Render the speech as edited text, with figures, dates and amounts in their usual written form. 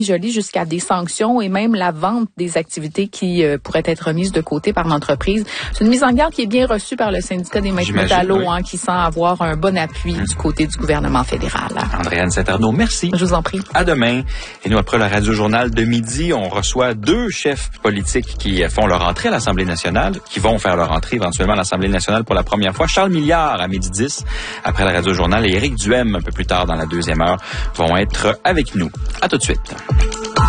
Joly, jusqu'à des sanctions et même la vente des activités qui pourraient être remises de côté par l'entreprise. C'est une mise en garde qui est bien reçue par le syndicat des maîtres métallos, oui. Qui sent avoir un bon appui du côté du gouvernement fédéral. Andréane Saint-Arnaud, merci. Je vous en prie. À demain. Et nous, après le Radio-Journal de midi, on reçoit 2 chefs politiques qui font leur entrée à l'Assemblée nationale, qui vont faire leur entrée éventuellement à l'Assemblée nationale pour la première fois. Charles Milliard à 12h10 après le Radio-Journal et Éric Duhem un peu plus tard dans la 2e heure vont être avec nous. À tout de suite.